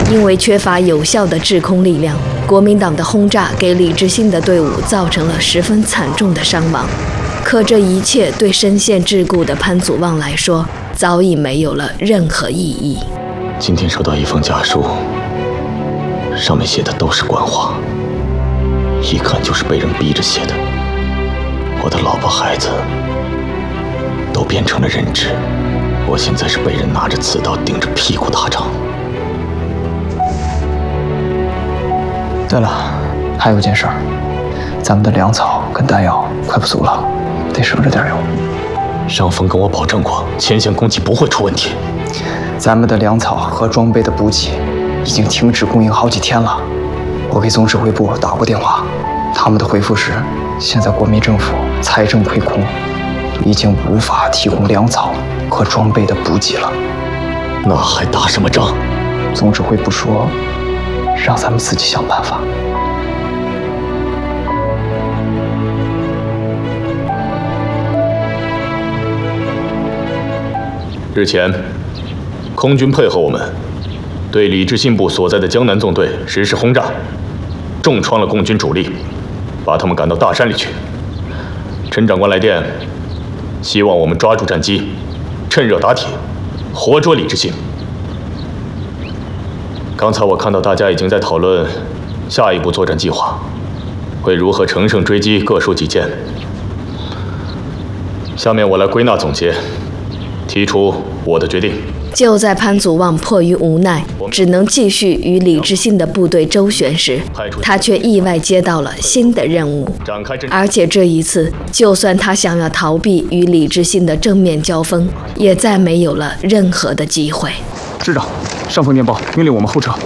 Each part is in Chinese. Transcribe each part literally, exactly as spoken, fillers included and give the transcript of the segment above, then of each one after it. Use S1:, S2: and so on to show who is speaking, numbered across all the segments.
S1: 因为缺乏有效的制空力量，国民党的轰炸给李志信的队伍造成了十分惨重的伤亡。可这一切对深陷桎梏的潘祖望来说，早已没有了任何意义。
S2: 今天收到一封家书，上面写的都是官话，一看就是被人逼着写的。我的老婆孩子都变成了人质，我现在是被人拿着刺刀顶着屁股打仗。
S3: 对了，还有件事儿，咱们的粮草跟弹药快不足了，得省着点用。
S2: 上峰跟我保证过，前线供给不会出问题。
S3: 咱们的粮草和装备的补给已经停止供应好几天了。我给总指挥部打过电话，他们的回复是，现在国民政府财政亏空，已经无法提供粮草和装备的补给了。
S2: 那还打什么仗？
S3: 总指挥部说，让咱们自己想办法。
S2: 日前，空军配合我们，对李志信部所在的江南纵队实施轰炸，重创了共军主力，把他们赶到大山里去。陈长官来电，希望我们抓住战机，趁热打铁，活捉李志信。刚才我看到大家已经在讨论下一步作战计划，会如何乘胜追击，各抒己见。下面我来归纳总结，提出我的决定。
S1: 就在潘祖望迫于无奈，只能继续与李志信的部队周旋时，他却意外接到了新的任务。而且这一次，就算他想要逃避与李志信的正面交锋，也再没有了任何的机会。
S4: 师长，上峰电报命令我们后撤。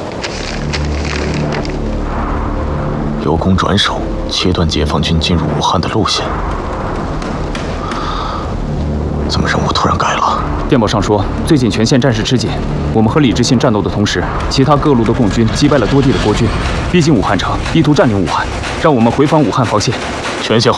S2: 由攻转守，切断解放军进入武汉的路线。怎么任务突然改了？
S4: 电报上说，最近全线战事吃紧，我们和李志信战斗的同时，其他各路的共军击败了多地的国军，逼近武汉城，意图占领武汉，让我们回防武汉防线。
S2: 全线